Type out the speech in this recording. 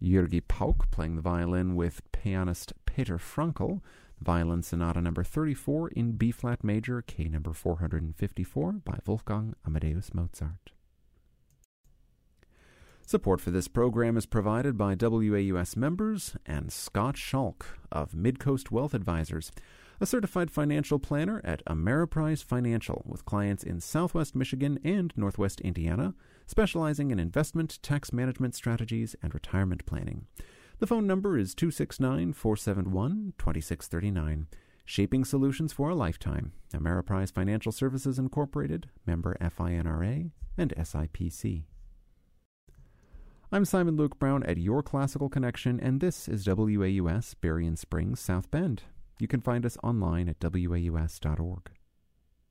Jürgi Pauk playing the violin with pianist Peter Frankel. Violin Sonata number 34 in B-flat major, K number 454 by Wolfgang Amadeus Mozart. Support for this program is provided by WAUS members and Scott Schalk of Midcoast Wealth Advisors, a certified financial planner at Ameriprise Financial with clients in Southwest Michigan and Northwest Indiana, specializing in investment, tax management strategies, and retirement planning. The phone number is 269-471-2639. Shaping solutions for a lifetime. Ameriprise Financial Services Incorporated, member FINRA and SIPC. I'm Simon Luke Brown at Your Classical Connection, and this is WAUS Berrien Springs, South Bend. You can find us online at waus.org.